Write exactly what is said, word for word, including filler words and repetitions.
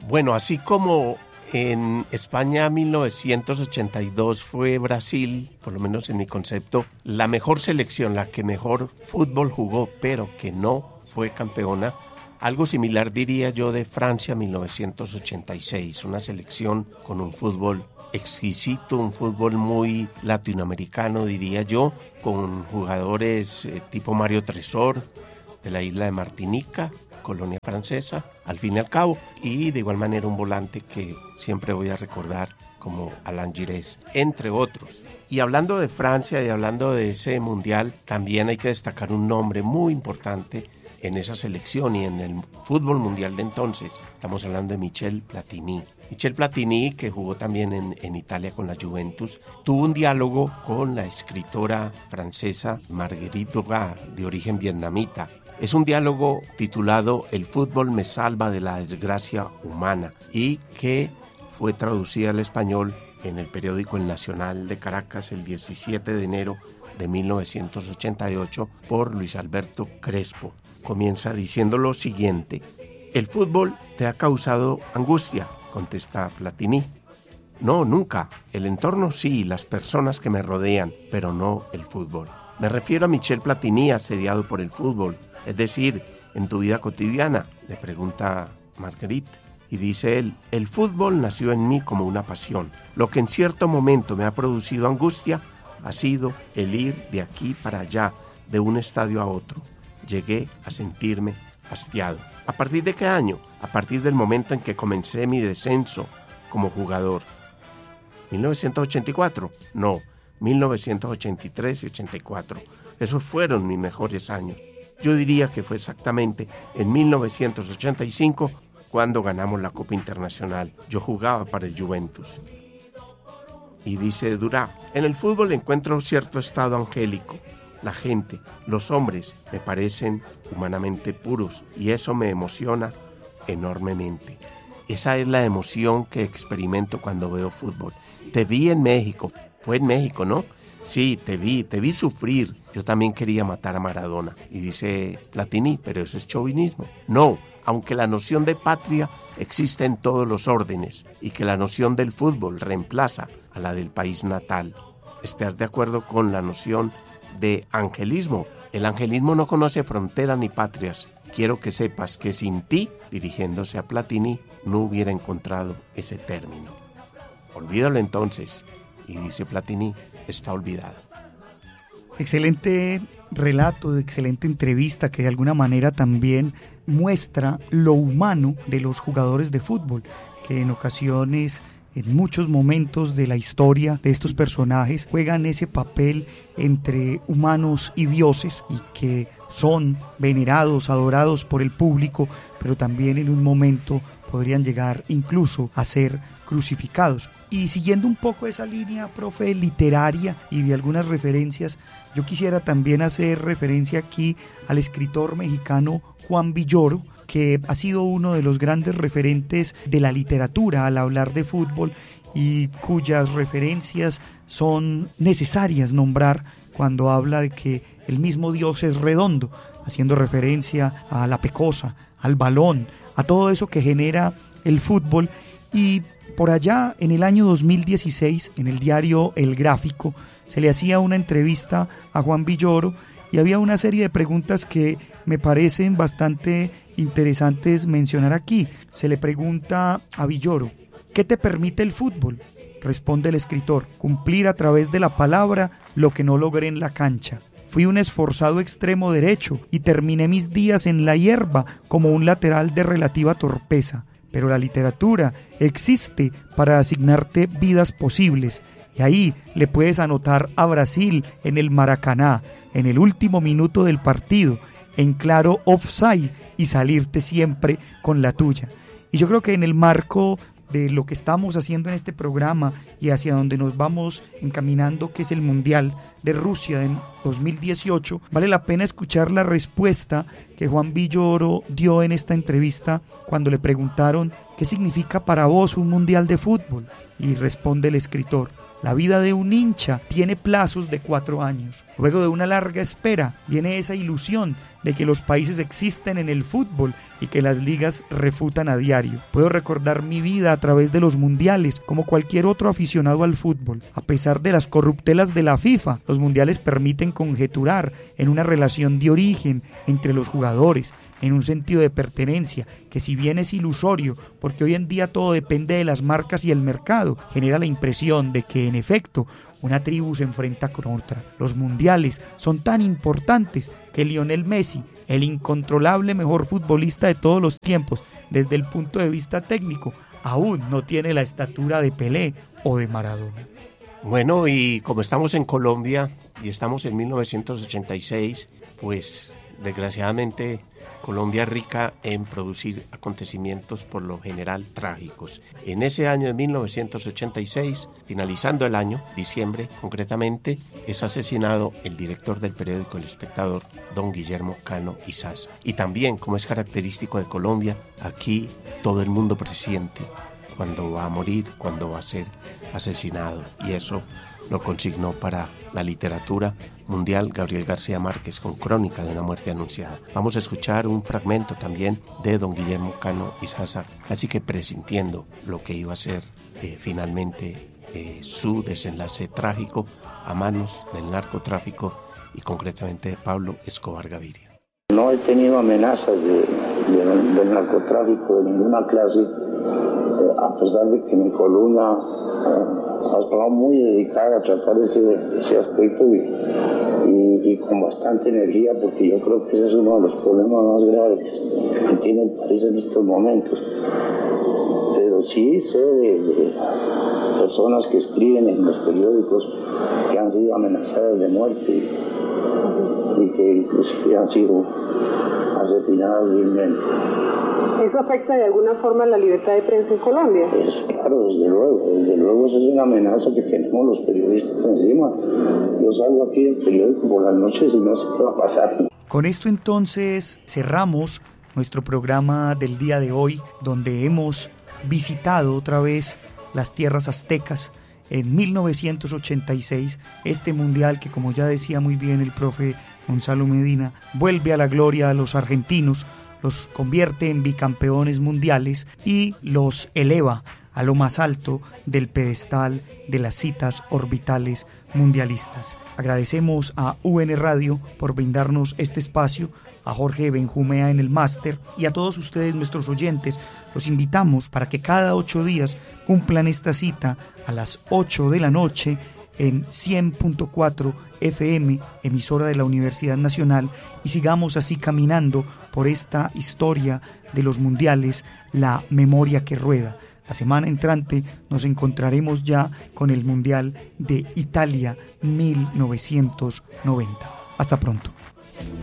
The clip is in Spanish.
Bueno, así como en España mil novecientos ochenta y dos fue Brasil, por lo menos en mi concepto, la mejor selección, la que mejor fútbol jugó, pero que no fue campeona. Algo similar diría yo de Francia mil novecientos ochenta y seis, una selección con un fútbol exquisito, un fútbol muy latinoamericano diría yo, con jugadores eh, tipo Mario Tresor de la isla de Martinica, colonia francesa, al fin y al cabo, y de igual manera un volante que siempre voy a recordar como Alain Giresse, entre otros. Y hablando de Francia y hablando de ese mundial, también hay que destacar un nombre muy importante en esa selección y en el fútbol mundial de entonces. Estamos hablando de Michel Platini. Michel Platini, que jugó también en, en Italia con la Juventus, tuvo un diálogo con la escritora francesa Marguerite Duras, de origen vietnamita. Es un diálogo titulado El fútbol me salva de la desgracia humana y que fue traducida al español en el periódico El Nacional de Caracas el diecisiete de enero de mil novecientos ochenta y ocho por Luis Alberto Crespo. Comienza diciendo lo siguiente: el fútbol te ha causado angustia, contesta Platini. No, nunca. El entorno sí, las personas que me rodean, pero no el fútbol. Me refiero a Michel Platini asediado por el fútbol. Es decir, en tu vida cotidiana, le pregunta Marguerite, y dice él, el fútbol nació en mí como una pasión. Lo que en cierto momento me ha producido angustia ha sido el ir de aquí para allá, de un estadio a otro. Llegué a sentirme hastiado. ¿A partir de qué año? A partir del momento en que comencé mi descenso como jugador. ¿mil novecientos ochenta y cuatro? No, mil novecientos ochenta y tres y ochenta y cuatro. Esos fueron mis mejores años. Yo diría que fue exactamente en mil novecientos ochenta y cinco cuando ganamos la Copa Internacional. Yo jugaba para el Juventus. Y dice Duras, en el fútbol encuentro cierto estado angélico. La gente, los hombres, me parecen humanamente puros y eso me emociona enormemente. Esa es la emoción que experimento cuando veo fútbol. Te vi en México, fue en México, ¿no? Sí, te vi, te vi sufrir. Yo también quería matar a Maradona. Y dice Platini, pero eso es chauvinismo. No, aunque la noción de patria existe en todos los órdenes y que la noción del fútbol reemplaza a la del país natal. ¿Estás de acuerdo con la noción de angelismo? El angelismo no conoce fronteras ni patrias. Quiero que sepas que sin ti, dirigiéndose a Platini, no hubiera encontrado ese término. Olvídalo entonces. Y dice Platini, está olvidado. Excelente relato, excelente entrevista que de alguna manera también muestra lo humano de los jugadores de fútbol, que en ocasiones, en muchos momentos de la historia de estos personajes, juegan ese papel entre humanos y dioses y que son venerados, adorados por el público, pero también en un momento podrían llegar incluso a ser crucificados. Y siguiendo un poco esa línea, profe, literaria y de algunas referencias, yo quisiera también hacer referencia aquí al escritor mexicano Juan Villoro, que ha sido uno de los grandes referentes de la literatura al hablar de fútbol y cuyas referencias son necesarias nombrar cuando habla de que el mismo Dios es redondo, haciendo referencia a la pecosa, al balón, a todo eso que genera el fútbol. Y por allá, en el año dos mil dieciséis, en el diario El Gráfico, se le hacía una entrevista a Juan Villoro y había una serie de preguntas que me parecen bastante interesantes mencionar aquí. Se le pregunta a Villoro, ¿qué te permite el fútbol? Responde el escritor, cumplir a través de la palabra lo que no logré en la cancha. Fui un esforzado extremo derecho y terminé mis días en la hierba como un lateral de relativa torpeza. Pero la literatura existe para asignarte vidas posibles y ahí le puedes anotar a Brasil en el Maracaná, en el último minuto del partido, en claro offside y salirte siempre con la tuya. Y yo creo que en el marco de lo que estamos haciendo en este programa y hacia donde nos vamos encaminando, que es el Mundial de Rusia en dos mil dieciocho, vale la pena escuchar la respuesta que Juan Villoro dio en esta entrevista cuando le preguntaron ¿qué significa para vos un Mundial de fútbol? Y responde el escritor, la vida de un hincha tiene plazos de cuatro años. Luego de una larga espera viene esa ilusión de que los países existen en el fútbol y que las ligas refutan a diario. Puedo recordar mi vida a través de los mundiales, como cualquier otro aficionado al fútbol. A pesar de las corruptelas de la FIFA, los mundiales permiten conjeturar en una relación de origen entre los jugadores, en un sentido de pertenencia, que si bien es ilusorio, porque hoy en día todo depende de las marcas y el mercado, genera la impresión de que en efecto una tribu se enfrenta con otra. Los mundiales son tan importantes que Lionel Messi, el incontrolable mejor futbolista de todos los tiempos, desde el punto de vista técnico, aún no tiene la estatura de Pelé o de Maradona. Bueno, y como estamos en Colombia y estamos en mil novecientos ochenta y seis, pues desgraciadamente Colombia es rica en producir acontecimientos por lo general trágicos. En ese año de mil novecientos ochenta y seis, finalizando el año, diciembre concretamente, es asesinado el director del periódico El Espectador, don Guillermo Cano Izaza. Y también, como es característico de Colombia, aquí todo el mundo presiente cuando va a morir, cuando va a ser asesinado. Y eso lo consignó para la literatura mundial Gabriel García Márquez con Crónica de una muerte anunciada. Vamos a escuchar un fragmento también de don Guillermo Cano Izaza, así que presintiendo lo que iba a ser eh, finalmente eh, su desenlace trágico a manos del narcotráfico y concretamente de Pablo Escobar Gaviria. No he tenido amenazas de, de, del narcotráfico de ninguna clase, eh, a pesar de que mi columna eh, ha estado muy dedicada a tratar ese, ese aspecto y, y, y con bastante energía, porque yo creo que ese es uno de los problemas más graves que tiene el país en estos momentos. Pero sí sé de, de personas que escriben en los periódicos que han sido amenazadas de muerte y, y que inclusive han sido asesinadas vilmente. ¿Eso afecta de alguna forma la libertad de prensa en Colombia? Eso, claro, desde luego, desde luego eso es una amenaza que tenemos los periodistas encima. Yo salgo aquí del periódico por las noches y no sé qué va a pasar. Con esto entonces cerramos nuestro programa del día de hoy, donde hemos visitado otra vez las tierras aztecas en mil novecientos ochenta y seis, este mundial que, como ya decía muy bien el profe Gonzalo Medina, vuelve a la gloria a los argentinos, los convierte en bicampeones mundiales y los eleva a lo más alto del pedestal de las citas orbitales mundialistas. Agradecemos a U N Radio por brindarnos este espacio, a Jorge Benjumea en el máster y a todos ustedes, nuestros oyentes. Los invitamos para que cada ocho días cumplan esta cita a las ocho de la noche en cien punto cuatro F M, emisora de la Universidad Nacional, y sigamos así caminando por esta historia de los mundiales, la memoria que rueda. La semana entrante nos encontraremos ya con el Mundial de Italia mil novecientos noventa. Hasta pronto.